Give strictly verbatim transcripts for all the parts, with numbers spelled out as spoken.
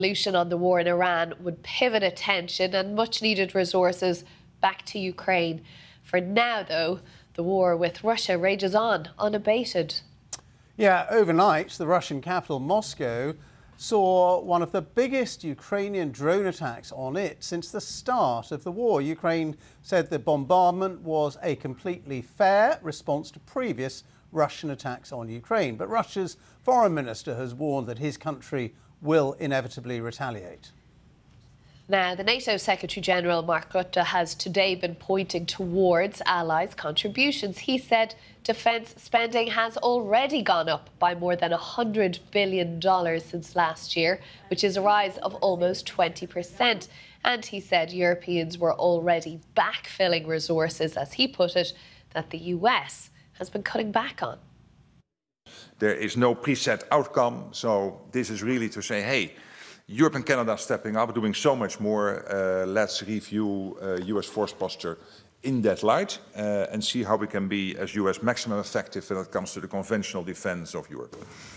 Resolution on the war in Iran would pivot attention and much needed resources back to Ukraine. For now, though, the war with Russia rages on unabated. Yeah, overnight, the Russian capital, Moscow, saw one of the biggest Ukrainian drone attacks on it since the start of the war. Ukraine said the bombardment was a completely fair response to previous Russian attacks on Ukraine. But Russia's foreign minister has warned that his country will inevitably retaliate. Now, the NATO Secretary-General Mark Rutte has today been pointing towards allies' contributions. He said defence spending has already gone up by more than one hundred billion dollars since last year, which is a rise of almost twenty percent. And he said Europeans were already backfilling resources, as he put it, that the U S has been cutting back on. There is no preset outcome, so this is really to say, hey, Europe and Canada stepping up, doing so much more. Uh, let's review uh, U S force posture in that light uh, and see how we can be, as U S, maximum effective when it comes to the conventional defense of Europe.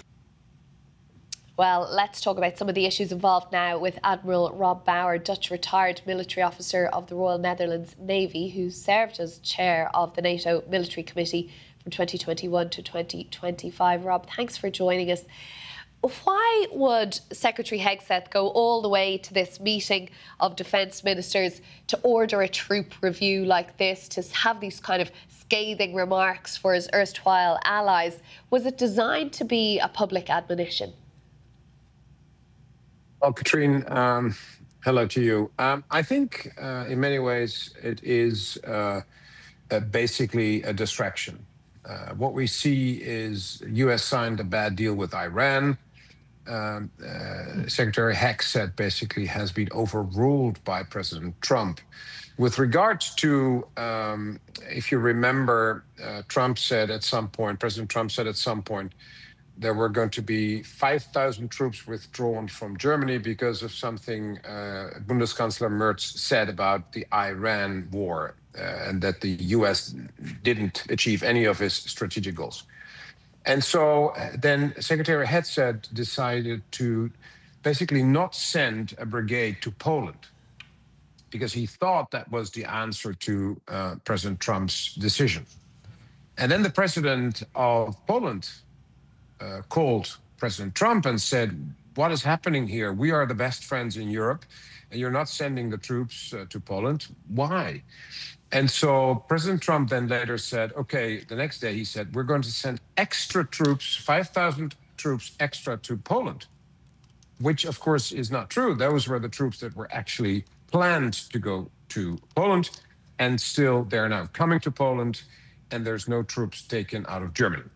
Well, let's talk about some of the issues involved now with Admiral Rob Bauer, Dutch retired military officer of the Royal Netherlands Navy, who served as chair of the NATO Military Committee from twenty twenty-one to twenty twenty-five. Rob, thanks for joining us. Why would Secretary Hegseth go all the way to this meeting of defence ministers to order a troop review like this, to have these kind of scathing remarks for his erstwhile allies? Was it designed to be a public admonition? Well, Katrine, um, hello to you. Um, I think uh, in many ways it is uh, uh, basically a distraction. Uh, what we see is the U S signed a bad deal with Iran. Um, uh, Secretary Hegseth basically has been overruled by President Trump. With regard to, um, if you remember, uh, Trump said at some point, President Trump said at some point, there were going to be five thousand troops withdrawn from Germany because of something uh, Bundeskanzler Merz said about the Iran war, uh, and that the U S didn't achieve any of its strategic goals. And so uh, then Secretary Hegseth decided to basically not send a brigade to Poland because he thought that was the answer to uh, President Trump's decision. And then the president of Poland uh, called President Trump and said, what is happening here? We are the best friends in Europe, and you're not sending the troops uh, to Poland. Why? And so President Trump then later said, okay, the next day he said, we're going to send extra troops, five thousand troops extra to Poland, which of course is not true. Those were the troops that were actually planned to go to Poland, and still they're now coming to Poland, and there's no troops taken out of Germany.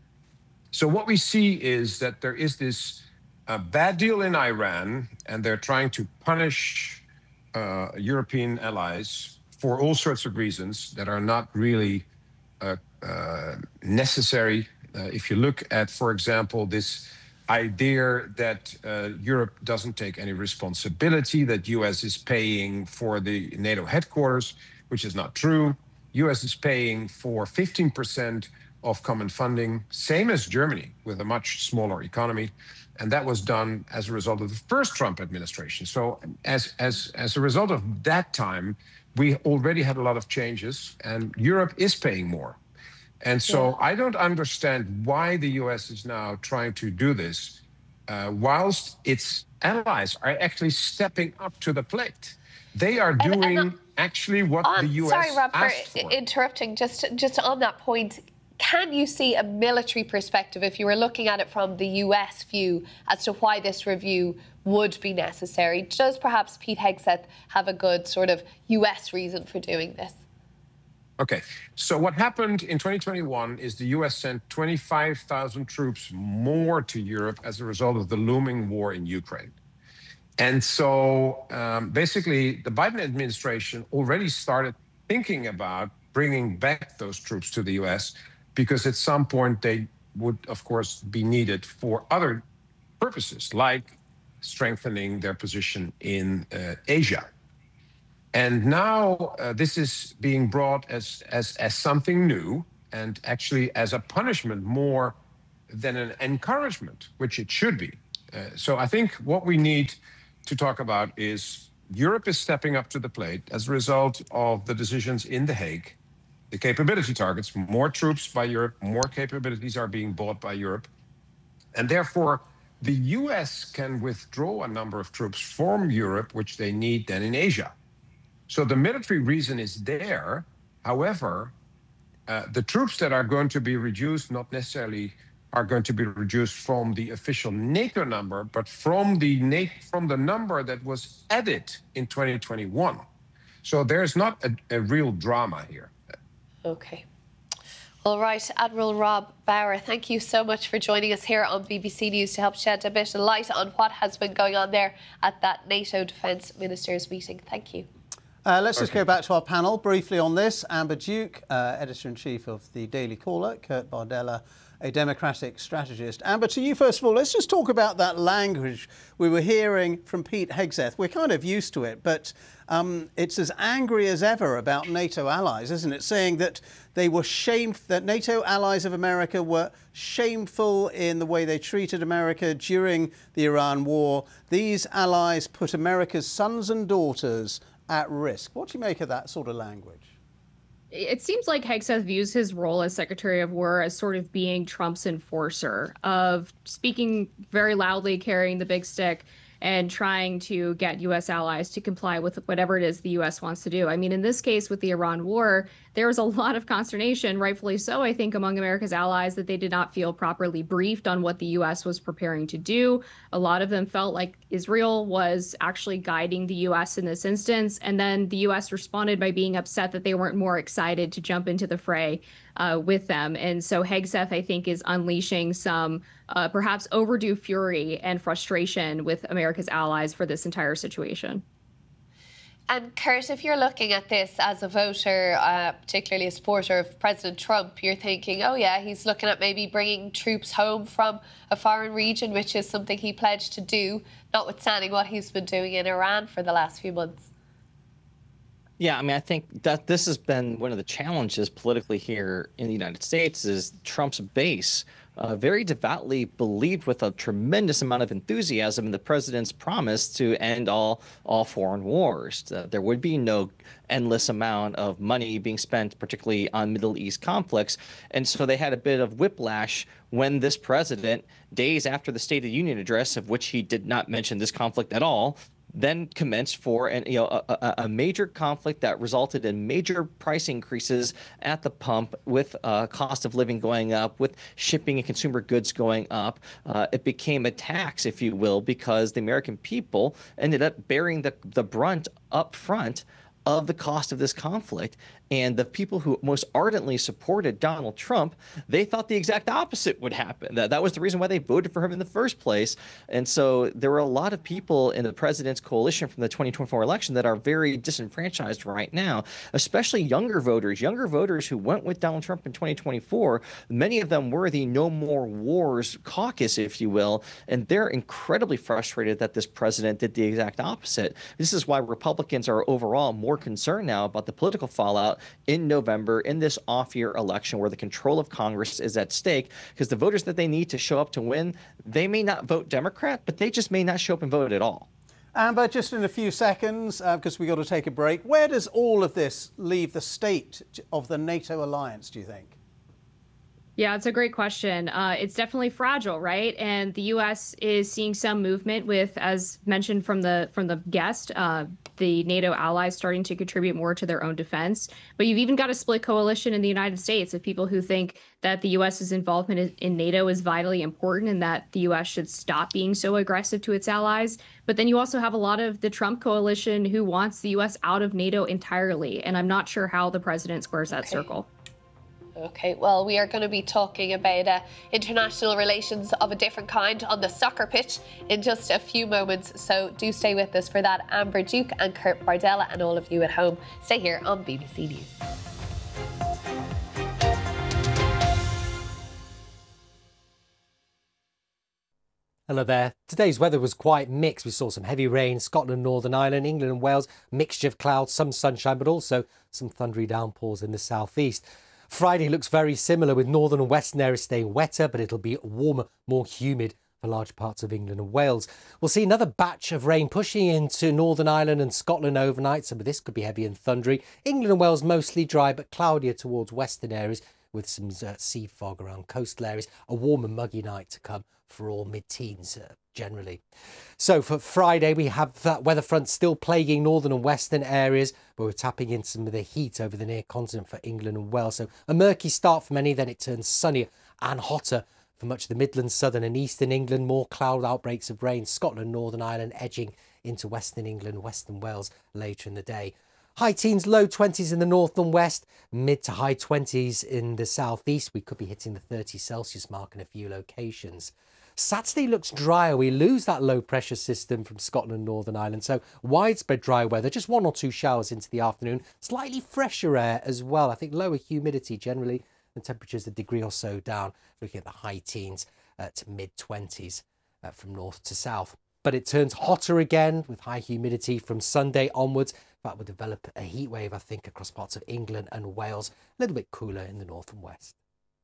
So what we see is that there is this uh, bad deal in Iran, and they're trying to punish uh, European allies for all sorts of reasons that are not really uh, uh, necessary. Uh, if you look at, for example, this idea that uh, Europe doesn't take any responsibility, that U S is paying for the NATO headquarters, which is not true. U S is paying for fifteen percent of common funding, same as Germany, with a much smaller economy. And that was done as a result of the first Trump administration. So as, as, as a result of that time, we already had a lot of changes, and Europe is paying more. And so yeah. I don't understand why the U S is now trying to do this, uh, whilst its allies are actually stepping up to the plate. They are doing and, and, uh, actually what on, the U S sorry, Rob, asked for for. interrupting. Just, just on that point, can you see a military perspective, if you were looking at it from the U S view, as to why this review would be necessary? Does perhaps Pete Hegseth have a good sort of U S reason for doing this? Okay, so what happened in twenty twenty-one is the U S sent twenty-five thousand troops more to Europe as a result of the looming war in Ukraine. And so um, basically the Biden administration already started thinking about bringing back those troops to the U S because at some point they would, of course, be needed for other purposes, like strengthening their position in uh, Asia. And now uh, this is being brought as, as, as something new, and actually as a punishment more than an encouragement, which it should be. Uh, so I think what we need to talk about is Europe is stepping up to the plate as a result of the decisions in The Hague, the capability targets, more troops by Europe, more capabilities are being bought by Europe. And therefore, the U S can withdraw a number of troops from Europe, which they need then in Asia. So the military reason is there. However, uh, the troops that are going to be reduced, not necessarily are going to be reduced from the official NATO number, but from the NATO, from the number that was added in twenty twenty-one. So there's not a, a real drama here. Okay. All right, Admiral Rob Bauer, thank you so much for joining us here on B B C News to help shed a bit of light on what has been going on there at that NATO Defence Ministers meeting. Thank you. Uh, let's just Okay. go back to our panel briefly on this. Amber Duke, uh, Editor-in-Chief of the Daily Caller, Kurt Bardella, a democratic strategist. Amber, to you first of all, let's just talk about that language we were hearing from Pete Hegseth. We're kind of used to it, but um, it's as angry as ever about NATO allies, isn't it? Saying that they were shame that NATO allies of America were shameful in the way they treated America during the Iran war. These allies put America's sons and daughters at risk. What do you make of that sort of language? It seems like Hegseth views his role as Secretary of War as sort of being Trump's enforcer, of speaking very loudly, carrying the big stick, and trying to get U S allies to comply with whatever it is the U S wants to do. I mean, in this case with the Iran war, there was a lot of consternation, rightfully so, I think, among America's allies that they did not feel properly briefed on what the U S was preparing to do. A lot of them felt like Israel was actually guiding the U S in this instance. And then the U S responded by being upset that they weren't more excited to jump into the fray uh, with them. And so Hegseth, I think, is unleashing some uh, perhaps overdue fury and frustration with America's allies for this entire situation. And Kurt, if you're looking at this as a voter, uh, particularly a supporter of President Trump, you're thinking, oh yeah, he's looking at maybe bringing troops home from a foreign region, which is something he pledged to do, notwithstanding what he's been doing in Iran for the last few months. Yeah, I mean, I think that this has been one of the challenges politically here in the United States is Trump's base uh, very devoutly believed with a tremendous amount of enthusiasm in the president's promise to end all all foreign wars. Uh, there would be no endless amount of money being spent, particularly on Middle East conflicts. And so they had a bit of whiplash when this president, days after the State of the Union address, of which he did not mention this conflict at all, then commenced for an, you know, a, a major conflict that resulted in major price increases at the pump, with uh, cost of living going up, with shipping and consumer goods going up. Uh, it became a tax, if you will, because the American people ended up bearing the, the brunt up front of the cost of this conflict. And the people who most ardently supported Donald Trump, they thought the exact opposite would happen. That, that was the reason why they voted for him in the first place. And so there were a lot of people in the president's coalition from the twenty twenty-four election that are very disenfranchised right now, especially younger voters, younger voters who went with Donald Trump in twenty twenty-four. Many of them were the No More Wars caucus, if you will, and they're incredibly frustrated that this president did the exact opposite. This is why Republicans are overall more concerned now about the political fallout in November in this off-year election where the control of Congress is at stake, because the voters that they need to show up to win, they may not vote Democrat, but they just may not show up and vote at all. Amber, just in a few seconds, because uh, we've got to take a break, where does all of this leave the state of the NATO alliance, do you think? Yeah, it's a great question. Uh, it's definitely fragile, right? And the U S is seeing some movement with, as mentioned from the from the guest, uh, the NATO allies starting to contribute more to their own defense. But you've even got a split coalition in the United States of people who think that the US's involvement in, in NATO is vitally important and that the U S should stop being so aggressive to its allies. But then you also have a lot of the Trump coalition who wants the U S out of NATO entirely. And I'm not sure how the president squares that Okay. circle. Okay, well, we are going to be talking about uh, international relations of a different kind on the soccer pitch in just a few moments. So do stay with us for that. Amber Duke and Kurt Bardella and all of you at home, stay here on B B C News. Hello there. Today's weather was quite mixed. We saw some heavy rain, Scotland, Northern Ireland, England and Wales, mixture of clouds, some sunshine, but also some thundery downpours in the southeast. Friday looks very similar, with northern and western areas staying wetter, but it'll be warmer, more humid for large parts of England and Wales. We'll see another batch of rain pushing into Northern Ireland and Scotland overnight. Some of this could be heavy and thundery. England and Wales mostly dry, but cloudier towards western areas with some uh, sea fog around coastal areas. A warm and muggy night to come for all mid-teens uh, generally. So for Friday, we have that weather front still plaguing northern and western areas, but we're tapping in some of the heat over the near continent for England and Wales. So a murky start for many, then it turns sunnier and hotter for much of the Midlands, southern and eastern England. More cloud outbreaks of rain, Scotland, Northern Ireland edging into western England, western Wales later in the day. High teens, low twenties in the north and west, mid to high twenties in the southeast. We could be hitting the thirty Celsius mark in a few locations. Saturday looks drier. We lose that low pressure system from Scotland, Northern Ireland. So widespread dry weather, just one or two showers into the afternoon. Slightly fresher air as well. I think lower humidity generally, and temperatures a degree or so down. Looking at the high teens uh, to mid twenties uh, from north to south. But it turns hotter again with high humidity from Sunday onwards. That will develop a heat wave, I think, across parts of England and Wales. A little bit cooler in the north and west.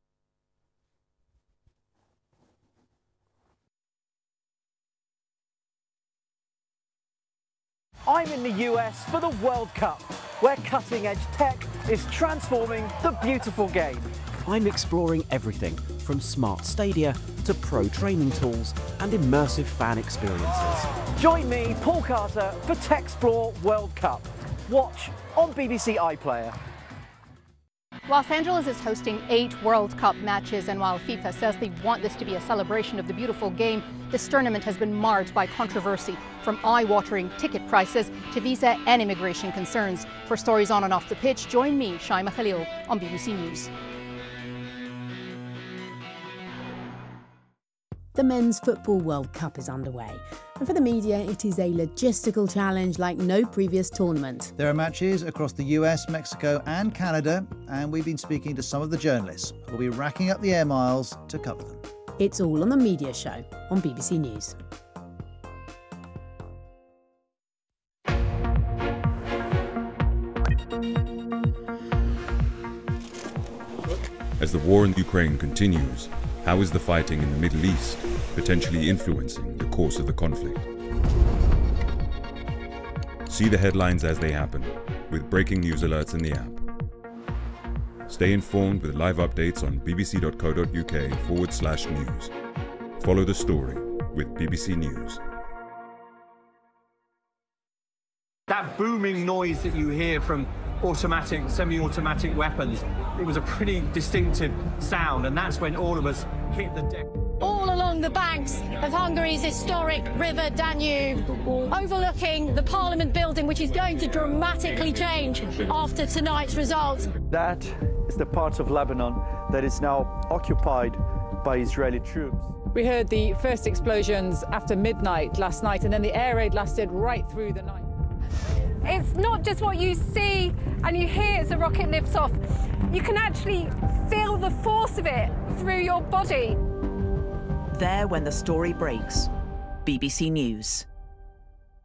I'm in the U S for the World Cup, where cutting-edge tech is transforming the beautiful game. I'm exploring everything from smart stadia to pro training tools and immersive fan experiences. Join me, Paul Carter, for Techsplore World Cup. Watch on B B C iPlayer. Los Angeles is hosting eight World Cup matches, and while FIFA says they want this to be a celebration of the beautiful game, this tournament has been marred by controversy, from eye-watering ticket prices to visa and immigration concerns. For stories on and off the pitch, join me, Shaima Khalil, on B B C News. The Men's Football World Cup is underway, and for the media it is a logistical challenge like no previous tournament. There are matches across the U S, Mexico and Canada, and we've been speaking to some of the journalists who'll be racking up the air miles to cover them. It's all on The Media Show on B B C News. As the war in Ukraine continues, how is the fighting in the Middle East potentially influencing the course of the conflict? See the headlines as they happen, with breaking news alerts in the app. Stay informed with live updates on bbc.co.uk forward slash news. Follow the story with B B C News. That booming noise that you hear from automatic, semi-automatic weapons, it was a pretty distinctive sound, and that's when all of us hit the deck. All along the banks of Hungary's historic river Danube, overlooking the Parliament building, which is going to dramatically change after tonight's results. That is the part of Lebanon that is now occupied by Israeli troops. We heard the first explosions after midnight last night, and then the air raid lasted right through the night. It's not just what you see and you hear as the rocket lifts off. You can actually feel the force of it through your body. There when the story breaks. B B C News.